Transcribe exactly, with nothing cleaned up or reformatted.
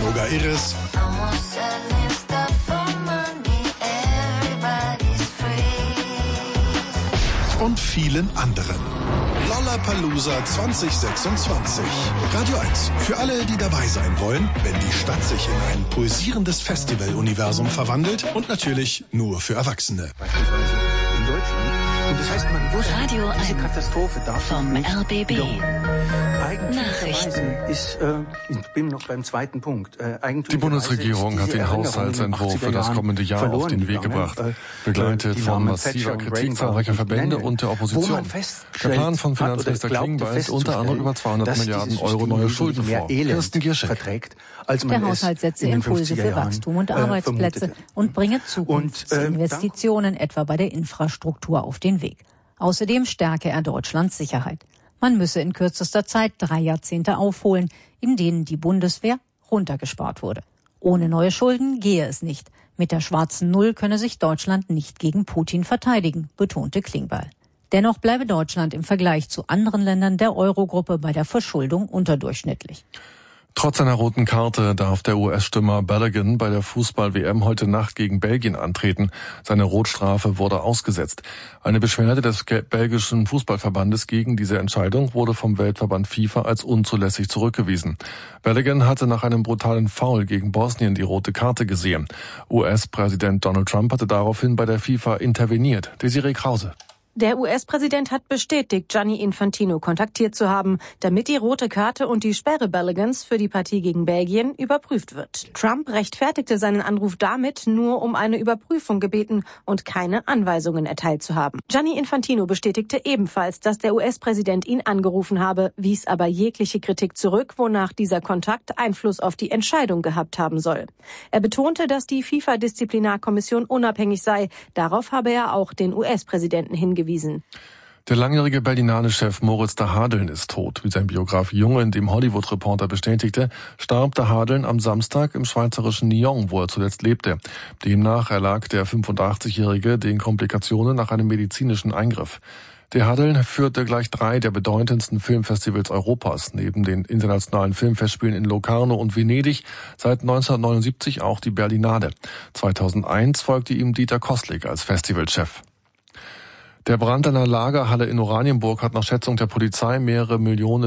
Noga Iris und vielen anderen. Lollapalooza zwanzig sechsundzwanzig. Radio eins. Für alle, die dabei sein wollen, wenn die Stadt sich in ein pulsierendes Festivaluniversum verwandelt und natürlich nur für Erwachsene. Beispielsweise in Deutschland. Und das heißt, man wusste, Radio diese eins Katastrophe darf vom nicht R B B. Eigentümlicherweise ist, äh, ich bin noch beim zweiten Punkt. Äh, Die Bundesregierung hat den Haushaltsentwurf für das kommende Jahr auf den Weg gebracht, begleitet von massiver Kritik zahlreicher Verbände und der Opposition. Der Plan von Finanzminister Klingbeil ist unter anderem über zweihundert Milliarden Euro neue Schulden vor. Kirsten Gierschek. Der Haushalt setze Impulse für Wachstum und Arbeitsplätze und bringe Zukunftsinvestitionen etwa bei der Infrastruktur auf den Weg. Außerdem stärke er Deutschlands Sicherheit. Man müsse in kürzester Zeit drei Jahrzehnte aufholen, in denen die Bundeswehr runtergespart wurde. Ohne neue Schulden gehe es nicht. Mit der schwarzen Null könne sich Deutschland nicht gegen Putin verteidigen, betonte Klingbeil. Dennoch bleibe Deutschland im Vergleich zu anderen Ländern der Eurogruppe bei der Verschuldung unterdurchschnittlich. Trotz einer roten Karte darf der U S-Stürmer Balogun bei der Fußball-W M heute Nacht gegen Belgien antreten. Seine Rotstrafe wurde ausgesetzt. Eine Beschwerde des belgischen Fußballverbandes gegen diese Entscheidung wurde vom Weltverband FIFA als unzulässig zurückgewiesen. Balogun hatte nach einem brutalen Foul gegen Bosnien die rote Karte gesehen. U S-Präsident Donald Trump hatte daraufhin bei der FIFA interveniert. Desiree Krause. Der U S-Präsident hat bestätigt, Gianni Infantino kontaktiert zu haben, damit die rote Karte und die Sperre Baloguns für die Partie gegen Belgien überprüft wird. Trump rechtfertigte seinen Anruf damit, nur um eine Überprüfung gebeten und keine Anweisungen erteilt zu haben. Gianni Infantino bestätigte ebenfalls, dass der U S-Präsident ihn angerufen habe, wies aber jegliche Kritik zurück, wonach dieser Kontakt Einfluss auf die Entscheidung gehabt haben soll. Er betonte, dass die FIFA-Disziplinarkommission unabhängig sei. Darauf habe er auch den U S-Präsidenten hingewiesen. Der langjährige Berlinale-Chef Moritz de Hadeln ist tot. Wie sein Biograf Junge in dem Hollywood-Reporter bestätigte, starb de Hadeln am Samstag im schweizerischen Nyon, wo er zuletzt lebte. Demnach erlag der fünfundachtzigjährige den Komplikationen nach einem medizinischen Eingriff. De Hadeln führte gleich drei der bedeutendsten Filmfestivals Europas, neben den internationalen Filmfestspielen in Locarno und Venedig, seit neunzehnhundertneunundsiebzig auch die Berlinale. zweitausendeins folgte ihm Dieter Kostlik als Festivalchef. Der Brand einer Lagerhalle in Oranienburg hat nach Schätzung der Polizei mehrere Millionen